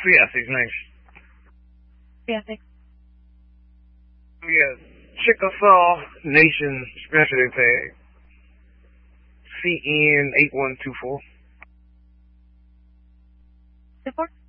3-6, nice. Yeah, thanks. We got Chickasaw Nation specialty tag. CN8124. 24?